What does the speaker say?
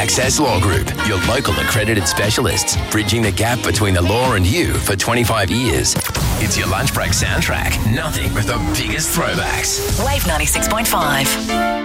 Access Law Group, your local accredited specialists, bridging the gap between the law and you for 25 years. It's your lunch break soundtrack. Nothing but the biggest throwbacks. Wave 96.5.